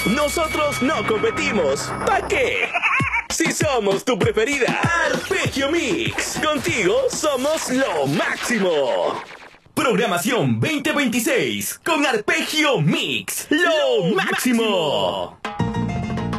Nosotros no competimos. ¿Para qué? Si somos tu preferida, Arpegio Mix. Contigo somos lo máximo. Programación 2026 con Arpegio Mix. Lo máximo.